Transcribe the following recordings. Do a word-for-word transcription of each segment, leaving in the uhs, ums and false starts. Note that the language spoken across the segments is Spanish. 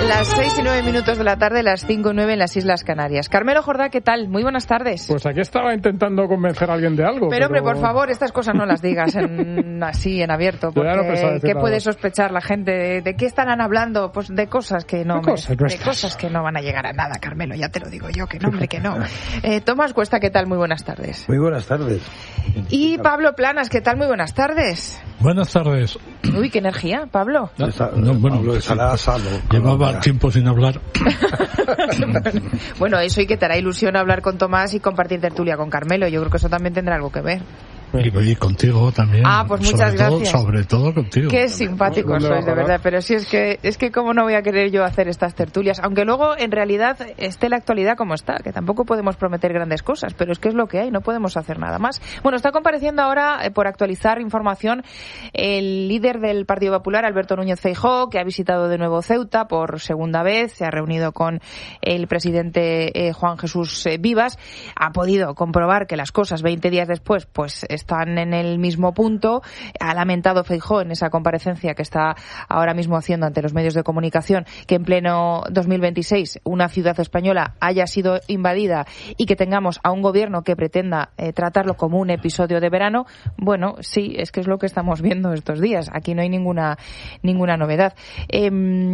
Las seis y nueve minutos de la tarde, las cinco y nueve en las Islas Canarias. Carmelo Jordá, ¿qué tal? Muy buenas tardes. Pues aquí estaba intentando convencer a alguien de algo. Pero, pero... hombre, por favor, estas cosas no las digas en, así, en abierto. Porque no ¿qué puede sospechar la gente? ¿De, de qué estarán hablando? Pues de cosas que no, me, cosas de cosas que no van a llegar a nada, Carmelo. Ya te lo digo yo, que no, hombre, que no. Eh, Tomás Cuesta, ¿qué tal? Muy buenas tardes. Muy buenas tardes. Y Pablo Planas, ¿qué tal? Muy buenas tardes. Buenas tardes. Uy, qué energía, Pablo. No, no, bueno, Pablo estará sano. Llevaba tiempo sin hablar. Bueno, eso y que te hará ilusión hablar con Tomás y compartir tertulia con Carmelo. Yo creo que eso también tendrá algo que ver. Y, y contigo también. Ah, pues muchas sobre gracias. Todo, sobre todo contigo. Qué simpáticos sois, de verdad. Pero sí, es que es que cómo no voy a querer yo hacer estas tertulias. Aunque luego, en realidad, esté la actualidad como está, que tampoco podemos prometer grandes cosas, pero es que es lo que hay, no podemos hacer nada más. Bueno, está compareciendo ahora, eh, por actualizar información, el líder del Partido Popular, Alberto Núñez Feijóo, que ha visitado de nuevo Ceuta por segunda vez, se ha reunido con el presidente eh, Juan Jesús eh, Vivas, ha podido comprobar que las cosas veinte días después, pues están en el mismo punto. Ha lamentado Feijóo en esa comparecencia que está ahora mismo haciendo ante los medios de comunicación que en pleno dos mil veintiséis una ciudad española haya sido invadida y que tengamos a un gobierno que pretenda eh, tratarlo como un episodio de verano. Bueno, sí, es que es lo que estamos viendo estos días. Aquí no hay ninguna ninguna novedad. Eh,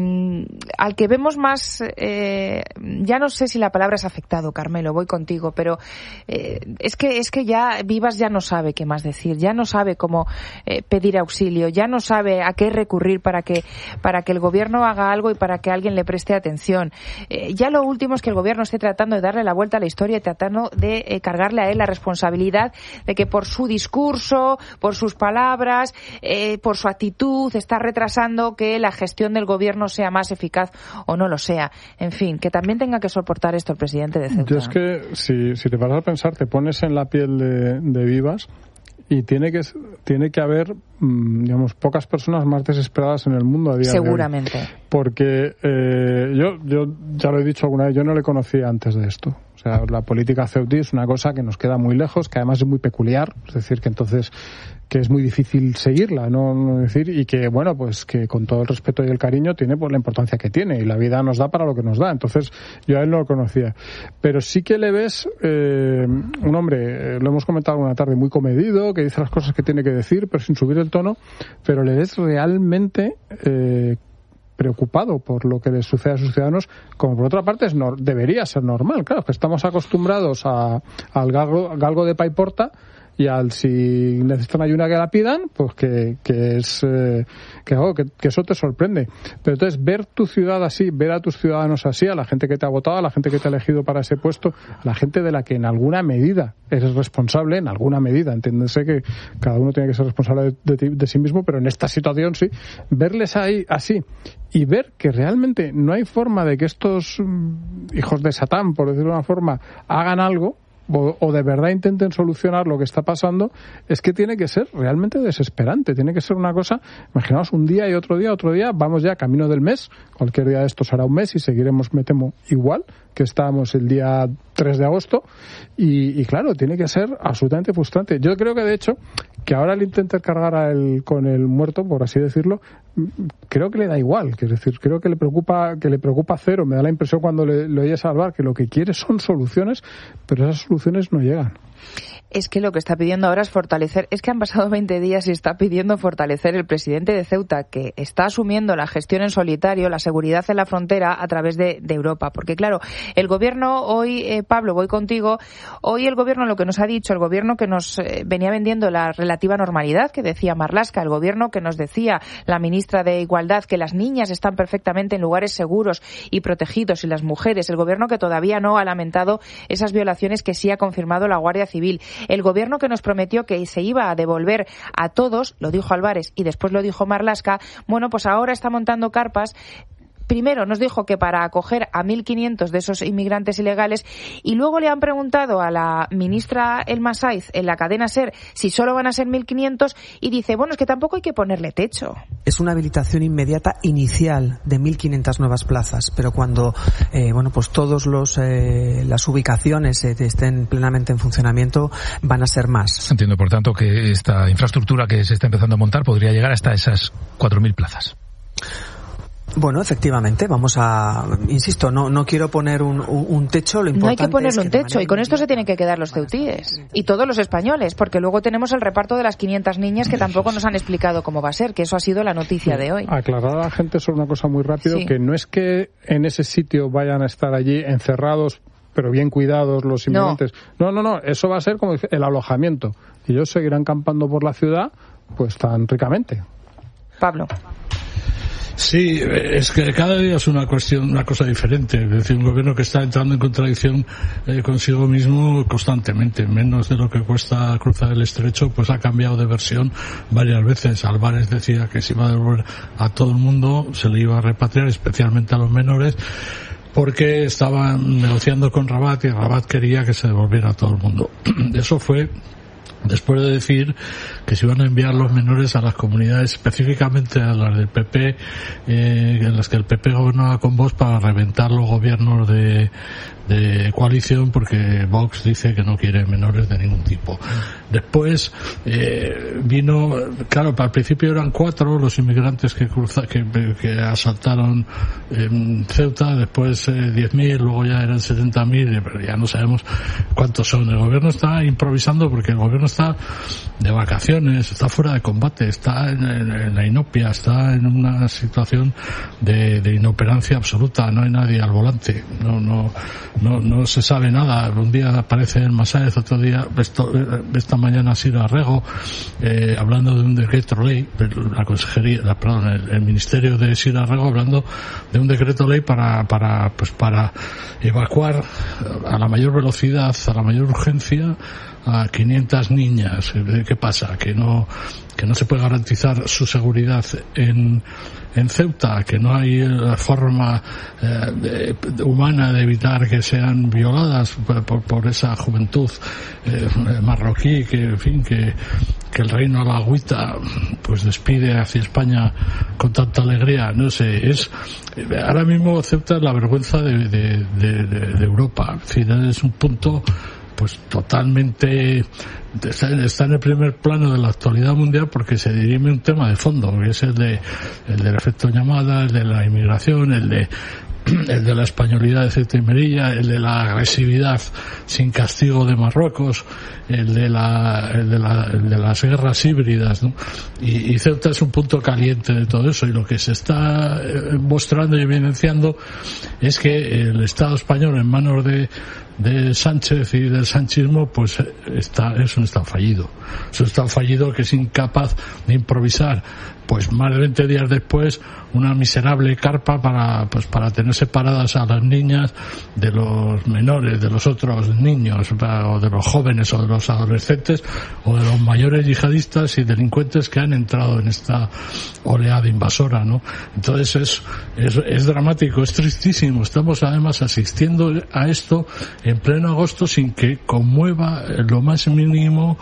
al que vemos más, eh, ya no sé si la palabra es afectado, Carmelo, voy contigo, pero eh, es que es que ya Vivas ya no sabe qué más decir. decir, ya no sabe cómo eh, pedir auxilio, ya no sabe a qué recurrir para que para que el gobierno haga algo y para que alguien le preste atención. Eh, ya lo último es que el gobierno esté tratando de darle la vuelta a la historia y tratando de eh, cargarle a él la responsabilidad de que por su discurso, por sus palabras, eh, por su actitud, está retrasando que la gestión del gobierno sea más eficaz o no lo sea. En fin, que también tenga que soportar esto el presidente de Ceuta. Yo es que, si, si te vas a pensar, te pones en la piel de, de Vivas y tiene que tiene que haber, digamos, pocas personas más desesperadas en el mundo a día Seguramente. de hoy. Seguramente. Porque eh, yo, yo ya lo he dicho alguna vez, yo no le conocía antes de esto. O sea, la política ceutí es una cosa que nos queda muy lejos, que además es muy peculiar. Es decir, que entonces que es muy difícil seguirla, no, no decir, y que bueno, pues que con todo el respeto y el cariño tiene pues la importancia que tiene, y la vida nos da para lo que nos da. Entonces yo a él no lo conocía, pero sí que le ves eh, un hombre, eh, lo hemos comentado una tarde, muy comedido, que dice las cosas que tiene que decir pero sin subir el tono, pero le ves realmente eh, preocupado por lo que les sucede a sus ciudadanos, como por otra parte es no, debería ser normal. Claro, que estamos acostumbrados a, al galgo, galgo de paiporta y al si necesitan ayuda que la pidan, pues que, que es eh, que, oh, que, que eso te sorprende. Pero entonces ver tu ciudad así, ver a tus ciudadanos así, a la gente que te ha votado, a la gente que te ha elegido para ese puesto, a la gente de la que en alguna medida eres responsable, en alguna medida, entiéndese que cada uno tiene que ser responsable de, de, de sí mismo, pero en esta situación sí, verles ahí así y ver que realmente no hay forma de que estos hijos de Satán, por decirlo de una forma, hagan algo, O, o de verdad intenten solucionar lo que está pasando, es que tiene que ser realmente desesperante. Tiene que ser una cosa, imaginaos un día y otro día, otro día, vamos ya camino del mes, cualquier día de estos será un mes y seguiremos, me temo, igual que estábamos el día tres de agosto, y, y claro, tiene que ser absolutamente frustrante. Yo creo que de hecho, que ahora le intenten cargar a él con el muerto, por así decirlo, creo que le da igual, que es decir, creo que le preocupa, que le preocupa cero. Me da la impresión cuando le, le oyes hablar que lo que quiere son soluciones, pero esas soluciones no llegan. Es que lo que está pidiendo ahora es fortalecer, es que han pasado veinte días y está pidiendo fortalecer el presidente de Ceuta, que está asumiendo la gestión en solitario, la seguridad en la frontera a través de, de Europa. Porque claro, el gobierno hoy, eh, Pablo, voy contigo, hoy el gobierno lo que nos ha dicho, el gobierno que nos eh, venía vendiendo la relativa normalidad, que decía Marlaska, el gobierno que nos decía la ministra de Igualdad, que las niñas están perfectamente en lugares seguros y protegidos, y las mujeres, el gobierno que todavía no ha lamentado esas violaciones que sí ha confirmado la Guardia Civil. El gobierno que nos prometió que se iba a devolver a todos, lo dijo Álvarez y después lo dijo Marlaska, bueno, pues ahora está montando carpas. Primero nos dijo que para acoger a mil quinientos de esos inmigrantes ilegales, y luego le han preguntado a la ministra Elma Saiz en la cadena SER si solo van a ser mil quinientos, y dice, bueno, es que tampoco hay que ponerle techo. Es una habilitación inmediata inicial de mil quinientas nuevas plazas, pero cuando eh, bueno, pues todos los eh, las ubicaciones eh, estén plenamente en funcionamiento, van a ser más. Entiendo, por tanto, que esta infraestructura que se está empezando a montar podría llegar hasta esas cuatro mil plazas. Bueno, efectivamente, vamos a, insisto, no no quiero poner un, un techo, lo importante no hay que ponerle es un techo, y con esto se tienen que quedar los ceutíes y todos los españoles, porque luego tenemos el reparto de las quinientas niñas que tampoco nos han explicado cómo va a ser, que eso ha sido la noticia de hoy. Aclarar a la gente sobre una cosa muy rápido, sí. que no es que en ese sitio vayan a estar allí encerrados pero bien cuidados los inmigrantes. No, no, no, eso va a ser como el alojamiento. Y ellos seguirán campando por la ciudad pues tan ricamente. Pablo. Sí, es que cada día es una cuestión, una cosa diferente. Es decir, un gobierno que está entrando en contradicción eh, consigo mismo constantemente. Menos de lo que cuesta cruzar el estrecho, pues ha cambiado de versión varias veces. Álvarez decía que se iba a devolver a todo el mundo, se le iba a repatriar, especialmente a los menores, porque estaban negociando con Rabat y Rabat quería que se devolviera a todo el mundo. Eso fue después de decir que se iban a enviar los menores a las comunidades, específicamente a las del P P, eh, en las que el P P gobernaba con Vox, para reventar los gobiernos de, de coalición, porque Vox dice que no quiere menores de ningún tipo. Después eh, vino, claro, al principio eran cuatro los inmigrantes que cruza, que, que asaltaron eh, Ceuta, después eh, diez mil, luego ya eran setenta mil, pero ya no sabemos cuántos son. El gobierno está improvisando porque el gobierno está de vacaciones, está fuera de combate, está en, en, en la inopia, está en una situación de, de inoperancia absoluta, no hay nadie al volante, no no no no se sabe nada. Un día aparece el Masáez, otro día, esto, esta mañana Sira Arrego, eh, hablando de un decreto ley, la consejería, la, perdón, el, el ministerio de Sira Arrego hablando de un decreto ley para, para, pues para evacuar a la mayor velocidad, a la mayor urgencia, a quinientas niñas. ¿Qué pasa? Que no que no se puede garantizar su seguridad en en Ceuta, que no hay forma eh, de, humana de evitar que sean violadas por, por, por esa juventud eh, marroquí que, en fin, que que el reino alagüita pues despide hacia España con tanta alegría. No sé, es ahora mismo Ceuta es la vergüenza de, de, de, de Europa. Es decir, es un punto pues totalmente está en el primer plano de la actualidad mundial, porque se dirime un tema de fondo, que es el de el del efecto llamada, el de la inmigración, el de el de la españolidad de Ceuta y Melilla, el de la agresividad sin castigo de Marruecos, el de la el de, la, el de las guerras híbridas, ¿no? Y, y Ceuta es un punto caliente de todo eso, y lo que se está mostrando y evidenciando es que el Estado español en manos de de Sánchez y del sanchismo pues está es un Estado fallido, es un Estado fallido que es incapaz de improvisar pues más de veinte días después una miserable carpa para pues para tener separadas a las niñas de los menores, de los otros niños, o de los jóvenes o de los adolescentes o de los mayores yihadistas y delincuentes que han entrado en esta oleada invasora, ¿no? Entonces es es, es dramático, es tristísimo. Estamos además asistiendo a esto en pleno agosto sin que conmueva lo más mínimo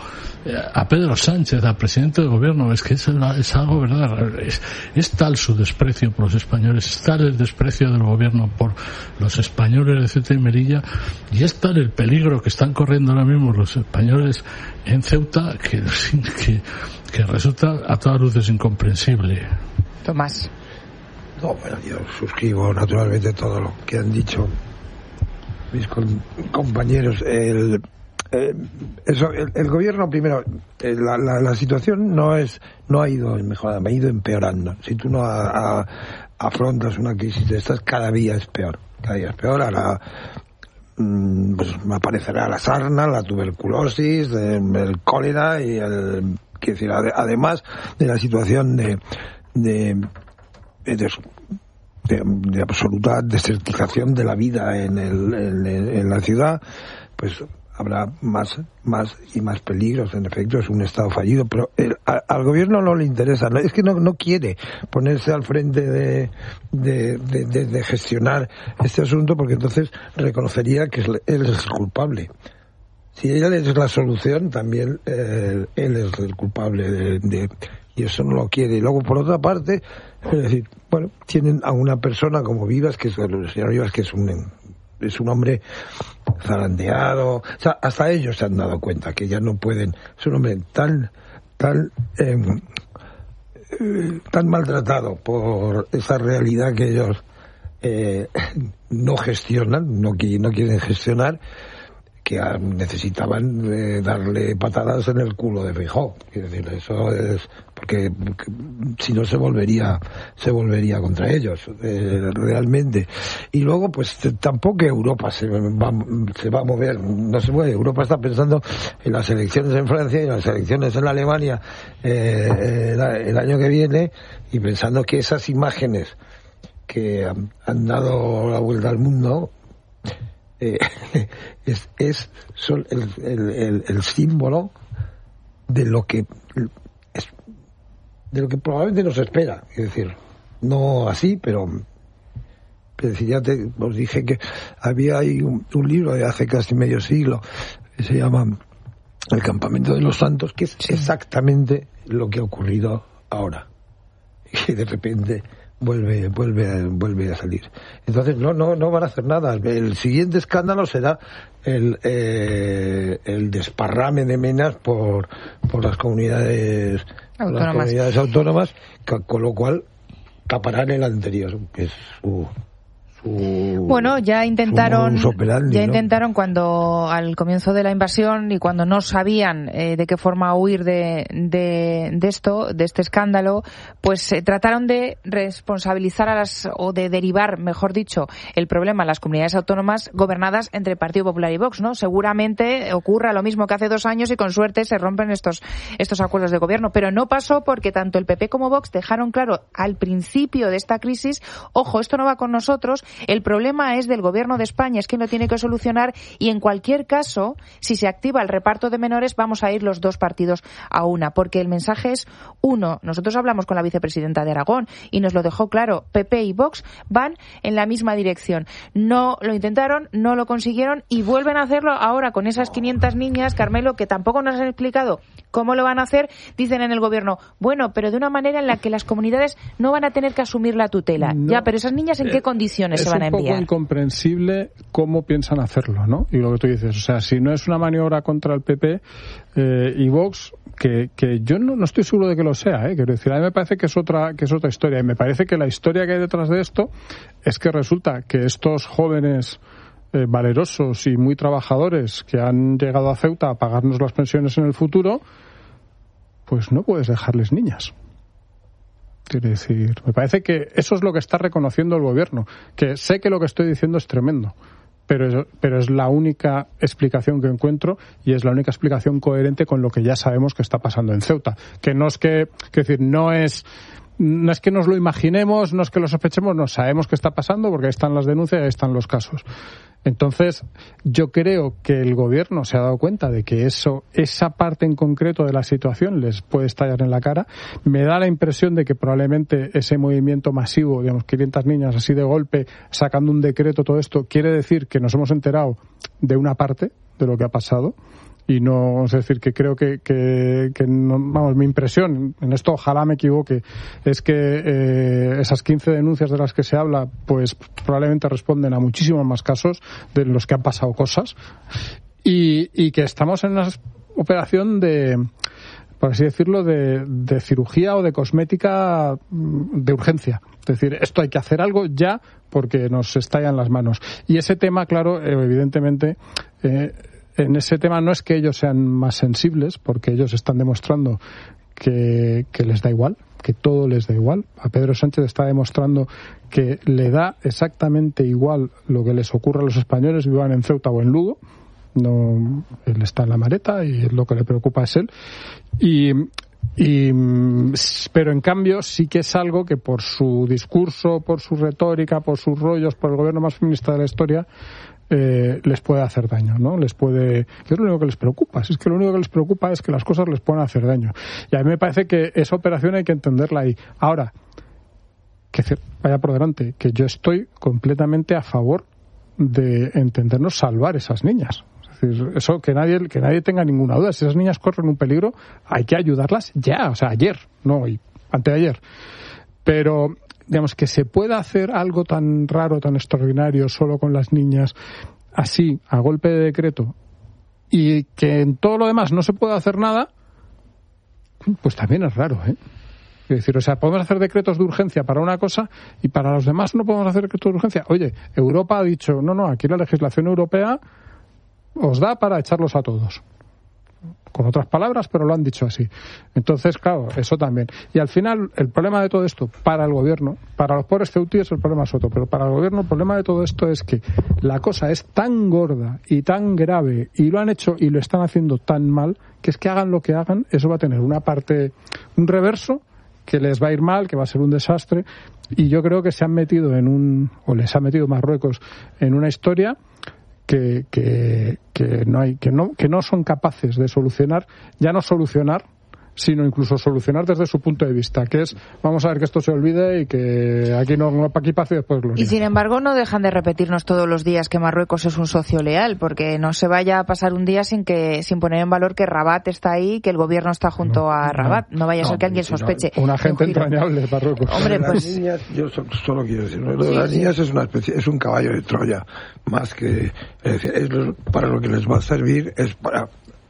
a Pedro Sánchez, al presidente del gobierno. Es que es, es algo verdad, es, es tal su desprecio por los españoles, es tal el desprecio del gobierno por los españoles de Ceuta y Melilla, y es tal el peligro que están corriendo ahora mismo los españoles en Ceuta que, que, que resulta a todas luces incomprensible. Tomás. No, bueno, yo suscribo naturalmente todo lo que han dicho mis compañeros. El Eh, eso, el, el gobierno primero, eh, la, la, la situación no es no ha ido mejorando, ha ido empeorando. Si tú no a, a, afrontas una crisis de estas, cada día es peor, cada día es peor. Ahora mm, pues aparecerá la sarna, la tuberculosis, el, el cólera y el, quiero decir, ade, además de la situación de de, de, de De, de absoluta desertización de la vida en, el, en, en la ciudad, pues habrá más más y más peligros. En efecto, es un Estado fallido, pero el, a, al gobierno no le interesa, no, es que no, no quiere ponerse al frente de de, de, de de gestionar este asunto, porque entonces reconocería que él es el culpable. Si él es la solución, también eh, él es el culpable de, de y eso no lo quiere. Y luego, por otra parte, es decir, bueno, tienen a una persona como Vivas, que es el señor Vivas, que es un es un hombre zarandeado, o sea, hasta ellos se han dado cuenta que ya no pueden, es un hombre tan tan eh, eh, tan maltratado por esa realidad que ellos eh, no gestionan, no, no quieren gestionar, que necesitaban eh, darle patadas en el culo de Feijóo. Quiero decir, eso es porque, porque si no se volvería se volvería contra ellos eh, realmente. Y luego pues t- tampoco Europa se va, se va a mover, no se mueve. Europa está pensando en las elecciones en Francia y en las elecciones en Alemania eh, el, el año que viene, y pensando que esas imágenes que han, han dado la vuelta al mundo Eh, es, es son el, el, el, el símbolo de lo que es, de lo que probablemente nos espera. Es decir, no así, pero, pero decir, ya te, os dije que había ahí un, un libro de hace casi medio siglo que se llama El campamento de los santos, que es exactamente lo que ha ocurrido ahora, y de repente vuelve vuelve vuelve a salir. Entonces no no no van a hacer nada. El siguiente escándalo será el eh, el desparrame de menas por por las comunidades autónomas, las comunidades autónomas, con lo cual taparán el anterior, que es su Bueno, ya intentaron, operandi, ya ¿no? intentaron cuando al comienzo de la invasión y cuando no sabían eh, de qué forma huir de, de, de esto, de este escándalo, pues eh, trataron de responsabilizar a las, o de derivar, mejor dicho, el problema a las comunidades autónomas gobernadas entre Partido Popular y Vox, ¿no? Seguramente ocurra lo mismo que hace dos años y con suerte se rompen estos, estos acuerdos de gobierno, pero no pasó porque tanto el P P como Vox dejaron claro al principio de esta crisis, ojo, esto no va con nosotros. El problema es del Gobierno de España, es quien lo tiene que solucionar, y en cualquier caso, si se activa el reparto de menores, vamos a ir los dos partidos a una, porque el mensaje es uno. Nosotros hablamos con la vicepresidenta de Aragón y nos lo dejó claro, P P y Vox van en la misma dirección. No lo intentaron, no lo consiguieron y vuelven a hacerlo ahora con esas quinientas niñas, Carmelo, que tampoco nos han explicado cómo lo van a hacer. Dicen en el Gobierno, bueno, pero de una manera en la que las comunidades no van a tener que asumir la tutela. No, ya, pero esas niñas, ¿en qué condiciones se van a enviar? Es un poco incomprensible cómo piensan hacerlo, ¿no? Y lo que tú dices, o sea, si no es una maniobra contra el P P eh, y Vox, que, que yo no, no estoy seguro de que lo sea, ¿eh? Quiero decir, a mí me parece que es otra que es otra historia, y me parece que la historia que hay detrás de esto es que resulta que estos jóvenes eh, valerosos y muy trabajadores que han llegado a Ceuta a pagarnos las pensiones en el futuro, pues no puedes dejarles niñas. Quiero decir, me parece que eso es lo que está reconociendo el gobierno, que sé que lo que estoy diciendo es tremendo, pero es, pero es la única explicación que encuentro y es la única explicación coherente con lo que ya sabemos que está pasando en Ceuta, que no es que, quiero decir, no es no es que nos lo imaginemos, no es que lo sospechemos, no, sabemos que está pasando porque ahí están las denuncias, ahí están los casos. Entonces, yo creo que el gobierno se ha dado cuenta de que eso, esa parte en concreto de la situación les puede estallar en la cara. Me da la impresión de que probablemente ese movimiento masivo, digamos, quinientas niñas así de golpe, sacando un decreto, todo esto, quiere decir que nos hemos enterado de una parte de lo que ha pasado. Y no, es decir, que creo que, que, que no, vamos, mi impresión, en esto ojalá me equivoque, es que eh, esas quince denuncias de las que se habla, pues probablemente responden a muchísimos más casos de los que han pasado cosas, y, y que estamos en una operación de, por así decirlo, de, de cirugía o de cosmética de urgencia. Es decir, esto hay que hacer algo ya porque nos estallan las manos. Y ese tema, claro, eh, evidentemente, eh, en ese tema no es que ellos sean más sensibles, porque ellos están demostrando que, que les da igual, que todo les da igual. A Pedro Sánchez está demostrando que le da exactamente igual lo que les ocurra a los españoles, vivan en Ceuta o en Lugo. No, él está en la maleta y lo que le preocupa es él. Y, y, pero en cambio sí que es algo que por su discurso, por su retórica, por sus rollos, por el gobierno más feminista de la historia, Eh, les puede hacer daño, ¿no? Les puede, que es lo único que les preocupa. Si es que lo único que les preocupa es que las cosas les puedan hacer daño. Y a mí me parece que esa operación hay que entenderla ahí. Ahora, que vaya por delante, que yo estoy completamente a favor de entendernos salvar esas niñas. Es decir, eso que nadie, que nadie tenga ninguna duda. Si esas niñas corren un peligro, hay que ayudarlas ya, o sea, ayer, no hoy, anteayer. Pero digamos, que se pueda hacer algo tan raro, tan extraordinario, solo con las niñas, así, a golpe de decreto, y que en todo lo demás no se pueda hacer nada, pues también es raro, ¿eh? Es decir, o sea, podemos hacer decretos de urgencia para una cosa y para los demás no podemos hacer decretos de urgencia. Oye, Europa ha dicho, no, no, aquí la legislación europea os da para echarlos a todos. Con otras palabras, pero lo han dicho así. Entonces, claro, eso también. Y al final, el problema de todo esto, para el gobierno, para los pobres ceutíes el problema es otro, pero para el gobierno el problema de todo esto es que la cosa es tan gorda y tan grave, y lo han hecho y lo están haciendo tan mal, que es que hagan lo que hagan, eso va a tener una parte, un reverso, que les va a ir mal, que va a ser un desastre, y yo creo que se han metido en un, o les ha metido Marruecos en una historia que, que, que no hay, que no, que no son capaces de solucionar, ya no solucionar, sino incluso solucionar desde su punto de vista, que es, vamos a ver que esto se olvide y que aquí no, no aquí paz y después gloria. Y sin embargo no dejan de repetirnos todos los días que Marruecos es un socio leal, porque no se vaya a pasar un día sin que sin poner en valor que Rabat está ahí, que el gobierno está junto no, a Rabat, no, no vaya a ser no, que alguien sospeche. No, una gente entrañable, Marruecos. Hombre, pues... Las niñas, yo solo quiero decir, lo de sí, las sí. niñas es una especie, es un caballo de Troya, más que, es decir, es para lo que les va a servir, es para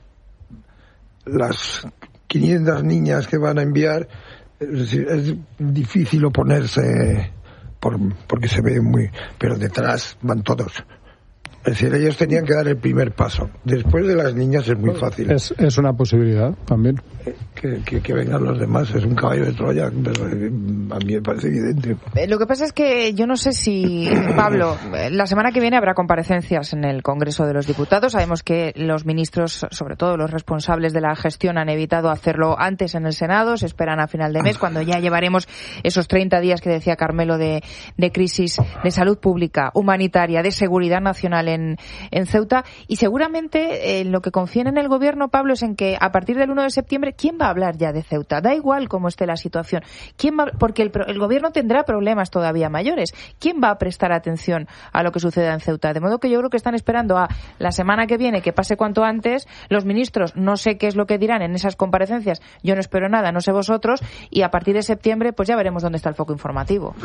las quinientas niñas que van a enviar, es decir, es difícil oponerse por, porque se ve muy, pero detrás van todos. Es decir, ellos tenían que dar el primer paso. Después de las niñas es muy fácil. Es, es una posibilidad también. Que, que, que vengan los demás, es un caballo de Troya, pero a mí me parece evidente. Lo que pasa es que yo no sé si, Pablo, la semana que viene habrá comparecencias en el Congreso de los Diputados. Sabemos que los ministros, sobre todo los responsables de la gestión, han evitado hacerlo antes en el Senado. Se esperan a final de mes, cuando ya llevaremos esos treinta días que decía Carmelo de, de crisis de salud pública, humanitaria, de seguridad nacional en, en Ceuta. Y seguramente eh, lo que confían en el Gobierno, Pablo, es en que a partir del uno de septiembre, ¿quién va a hablar ya de Ceuta? Da igual cómo esté la situación. ¿Quién va? Porque el, el Gobierno tendrá problemas todavía mayores. ¿Quién va a prestar atención a lo que suceda en Ceuta? De modo que yo creo que están esperando a la semana que viene, que pase cuanto antes. Los ministros, no sé qué es lo que dirán en esas comparecencias. Yo no espero nada, no sé vosotros. Y a partir de septiembre, pues ya veremos dónde está el foco informativo.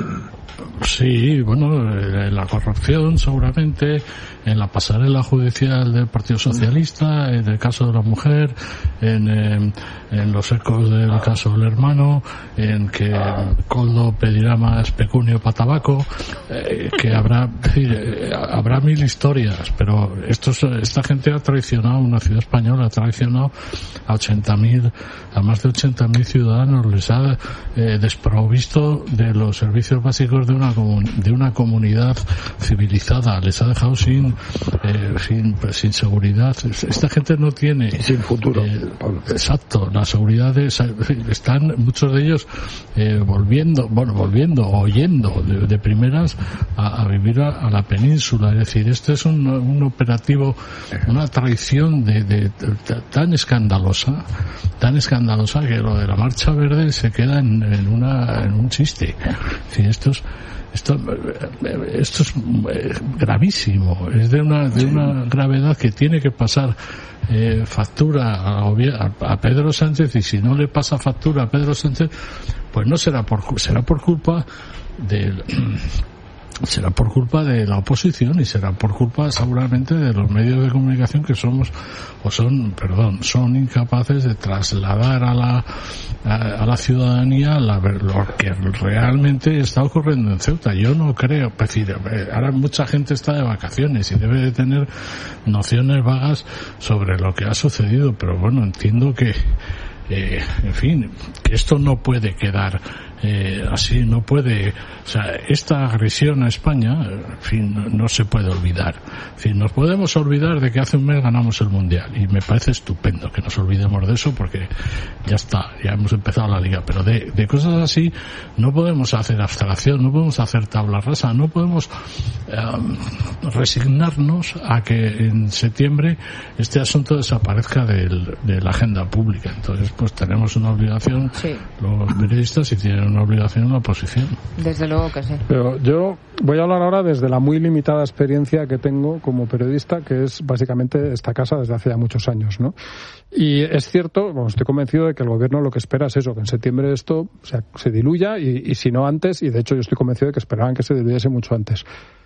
Sí, bueno, en la corrupción seguramente, en la pasarela judicial del Partido Socialista, en el caso de la mujer, en, en, en los ecos del caso del hermano, en que Koldo pedirá más pecunio para tabaco, eh, que habrá, decir, eh, habrá mil historias, pero estos, esta gente ha traicionado, una ciudad española ha traicionado a ochenta mil, a más de ochenta mil ciudadanos, les ha eh, desprovisto de los servicios básicos de una de una comunidad civilizada, les ha dejado sin eh, sin, sin seguridad. Esta gente no tiene y sin futuro. Eh, exacto, la seguridad es, están muchos de ellos eh, volviendo, bueno, volviendo o yendo de, de primeras a, a vivir a, a la península. Es decir, este es un, un operativo, una traición de, de, de, tan escandalosa, tan escandalosa que lo de la Marcha Verde se queda en, en una en un chiste. Es decir, esto es Esto, esto es gravísimo, es de una de una gravedad que tiene que pasar eh, factura a, a Pedro Sánchez, y si no le pasa factura a Pedro Sánchez, pues no será por será por culpa del será por culpa de la oposición y será por culpa seguramente de los medios de comunicación que somos o son, perdón, son incapaces de trasladar a la a, a la ciudadanía la, lo que realmente está ocurriendo en Ceuta. Yo no creo, es decir, ahora mucha gente está de vacaciones y debe de tener nociones vagas sobre lo que ha sucedido, pero bueno, entiendo que Eh, en fin, que esto no puede quedar eh, así, no puede, o sea, esta agresión a España, en fin, no, no se puede olvidar. En fin, nos podemos olvidar de que hace un mes ganamos el Mundial, y me parece estupendo que nos olvidemos de eso, porque ya está, ya hemos empezado la Liga, pero de, de cosas así no podemos hacer abstracción, no podemos hacer tabla rasa, no podemos eh, resignarnos a que en septiembre este asunto desaparezca del, de la agenda pública. Entonces, pues tenemos una obligación, sí, los periodistas, y tienen una obligación la oposición. Desde luego que sí. Pero yo voy a hablar ahora desde la muy limitada experiencia que tengo como periodista, que es básicamente esta casa desde hace ya muchos años, ¿no? Y es cierto, bueno, estoy convencido de que el gobierno lo que espera es eso, que en septiembre esto o sea, se diluya, y, y si no antes, y de hecho yo estoy convencido de que esperaban que se diluyese mucho antes.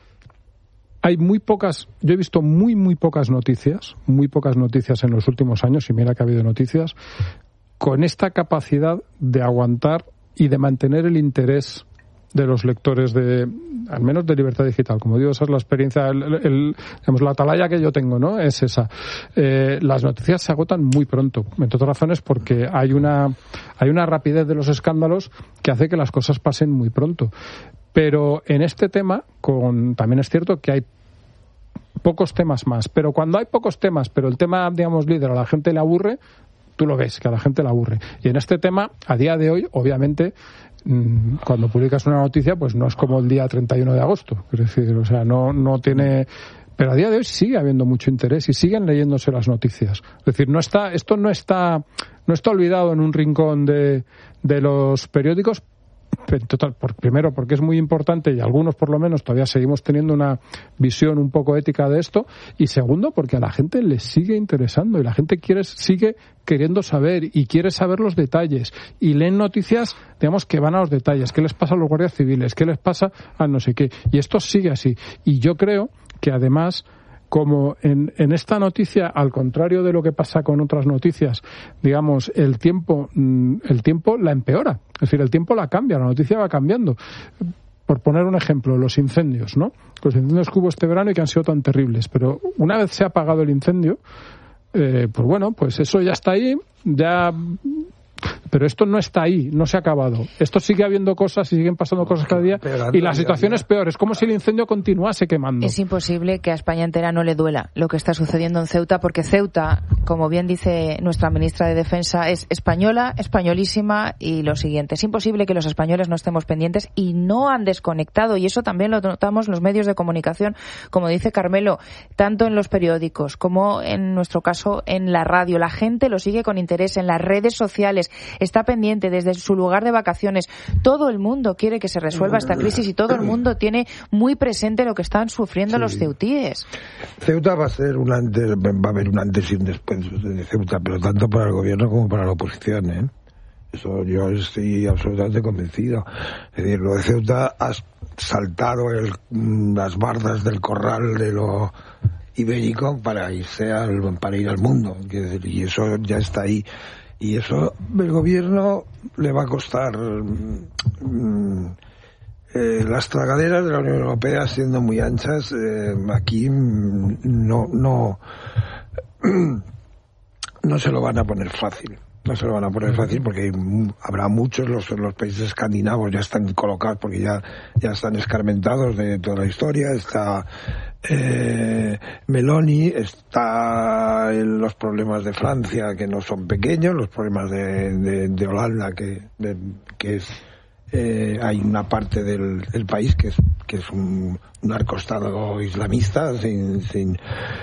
Hay muy pocas, yo he visto muy, muy pocas noticias, muy pocas noticias en los últimos años, y mira que ha habido noticias, con esta capacidad de aguantar y de mantener el interés de los lectores de, al menos de Libertad Digital. Como digo, esa es la experiencia, el, el, digamos, la atalaya que yo tengo, ¿no? Es esa. Eh, las noticias se agotan muy pronto, entre otras razones porque hay una, hay una rapidez de los escándalos que hace que las cosas pasen muy pronto. Pero en este tema, con, también es cierto que hay pocos temas más. Pero cuando hay pocos temas, pero el tema, digamos, líder, a la gente le aburre, tú lo ves, que a la gente le aburre. Y en este tema, a día de hoy, obviamente, cuando publicas una noticia, pues no es como el día treinta y uno de agosto. Es decir, o sea, no, no tiene... Pero a día de hoy sigue habiendo mucho interés y siguen leyéndose las noticias. Es decir, no está, esto no está, no está olvidado en un rincón de, de los periódicos. Total, por, primero porque es muy importante y algunos por lo menos todavía seguimos teniendo una visión un poco ética de esto, y segundo porque a la gente le sigue interesando y la gente quiere sigue queriendo saber y quiere saber los detalles y leen noticias, digamos, que van a los detalles, qué les pasa a los guardias civiles, qué les pasa a no sé qué, y esto sigue así. Y yo creo que además, como en, en esta noticia, al contrario de lo que pasa con otras noticias, digamos, el tiempo, el tiempo la empeora. Es decir, el tiempo la cambia, la noticia va cambiando. Por poner un ejemplo, los incendios, ¿no? Los incendios que hubo este verano y que han sido tan terribles. Pero una vez se ha apagado el incendio, eh, pues bueno, pues eso ya está ahí, ya... Pero esto no está ahí, no se ha acabado. Esto sigue habiendo cosas y siguen pasando cosas cada día y la situación es peor. Es como si el incendio continuase quemando. Es imposible que a España entera no le duela lo que está sucediendo en Ceuta, porque Ceuta, como bien dice nuestra ministra de Defensa, es española, españolísima, y lo siguiente. Es imposible que los españoles no estemos pendientes y no han desconectado, y eso también lo notamos en los medios de comunicación, como dice Carmelo, tanto en los periódicos como en nuestro caso en la radio. La gente lo sigue con interés en las redes sociales. Está pendiente desde su lugar de vacaciones. Todo el mundo quiere que se resuelva esta crisis y todo el mundo tiene muy presente lo que están sufriendo sí. los ceutíes. Ceuta va a ser un antes, va a haber un antes y un después de Ceuta, pero tanto para el gobierno como para la oposición, ¿eh? Eso yo estoy absolutamente convencido. Es decir, lo de Ceuta ha saltado el, las bardas del corral de lo ibérico para irse al, para ir al mundo. Y eso ya está ahí. Y eso el gobierno le va a costar mm, eh, las tragaderas de la Unión Europea siendo muy anchas. Eh, aquí mm, no no no se lo van a poner fácil. No se lo van a poner fácil porque habrá muchos, los, los países escandinavos ya están colocados porque ya, ya están escarmentados de toda la historia. Está eh, Meloni, está en los problemas de Francia que no son pequeños, los problemas de, de, de Holanda que, de, que es eh, hay una parte del, del país que es que es un, un narcoestado islamista sin sin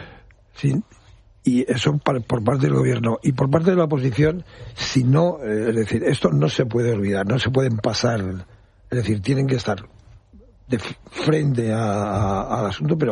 sin y eso por parte del gobierno y por parte de la oposición, si no, eh, es decir, esto no se puede olvidar, no se pueden pasar, es decir, tienen que estar de frente a, a, al asunto, pero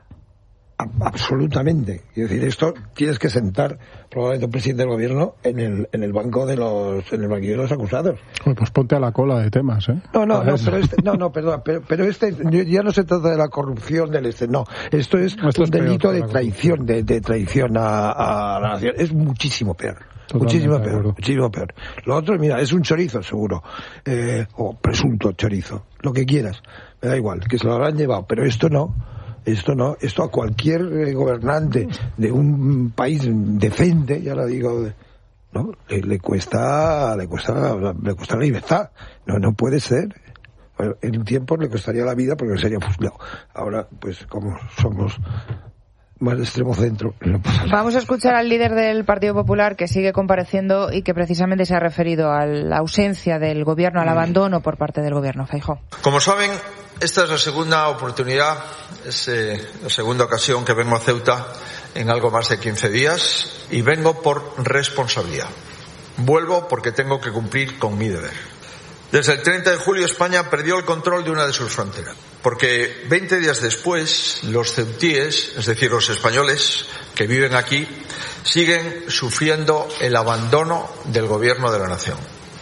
a, absolutamente. Es decir, esto tienes que sentar probablemente un presidente del gobierno en el en el banco de los en el banquillo de los acusados. Pues, pues ponte a la cola de temas, ¿eh? No, no, no, pero este, no, no, perdón, pero, pero este ya no se trata de la corrupción del este, no, esto es esto un es delito de traición, de, de traición a, a la nación, es muchísimo peor. Totalmente muchísimo peor, muchísimo peor. Lo otro, mira, es un chorizo seguro, eh, o presunto chorizo, lo que quieras, me da igual, que se lo habrán llevado, pero esto no. Esto no, esto a cualquier eh, gobernante de un país decente, ya lo digo, no, le, le cuesta, le cuesta, le cuesta la libertad. No, no puede ser. Bueno, en un tiempo le costaría la vida porque sería fusilado. Ahora, pues como somos más de extremo centro, no pasa nada. Vamos a escuchar al líder del Partido Popular que sigue compareciendo y que precisamente se ha referido a la ausencia del gobierno, al abandono por parte del gobierno. Feijóo. Como saben, esta es la segunda oportunidad, es eh, la segunda ocasión que vengo a Ceuta en algo más de quince días y vengo por responsabilidad. Vuelvo porque tengo que cumplir con mi deber. Desde el treinta de julio España perdió el control de una de sus fronteras, porque veinte días después los ceutíes, es decir, los españoles que viven aquí, siguen sufriendo el abandono del gobierno de la nación.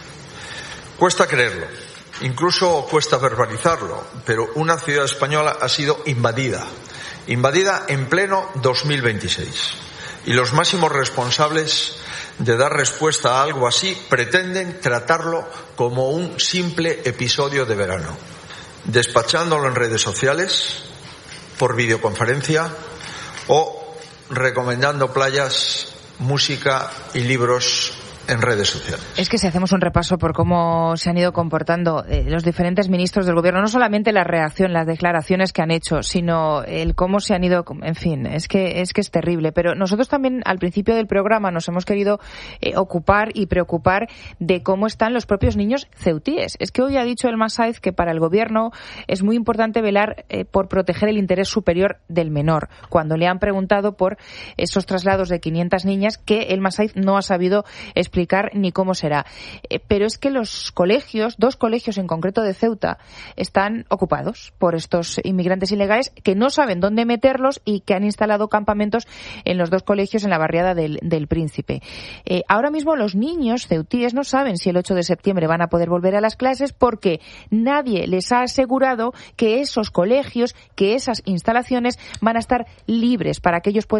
Cuesta creerlo. Incluso cuesta verbalizarlo, pero una ciudad española ha sido invadida, invadida en pleno dos mil veintiséis. Y los máximos responsables de dar respuesta a algo así, pretenden tratarlo como un simple episodio de verano, despachándolo en redes sociales, por videoconferencia o recomendando playas, música y libros en redes sociales. Es que si hacemos un repaso por cómo se han ido comportando eh, los diferentes ministros del gobierno, no solamente la reacción, las declaraciones que han hecho, sino el cómo se han ido, en fin, es que es que es terrible. Pero nosotros también al principio del programa nos hemos querido eh, ocupar y preocupar de cómo están los propios niños ceutíes. Es que hoy ha dicho el Masaiz que para el gobierno es muy importante velar eh, por proteger el interés superior del menor. Cuando le han preguntado por esos traslados de quinientas niñas, que el Masaiz no ha sabido explicar ni cómo será. Eh, pero es que los colegios, dos colegios en concreto de Ceuta, están ocupados por estos inmigrantes ilegales que no saben dónde meterlos y que han instalado campamentos en los dos colegios en la barriada del, del Príncipe. Eh, ahora mismo los niños ceutíes no saben si el ocho de septiembre van a poder volver a las clases porque nadie les ha asegurado que esos colegios, que esas instalaciones van a estar libres para que ellos puedan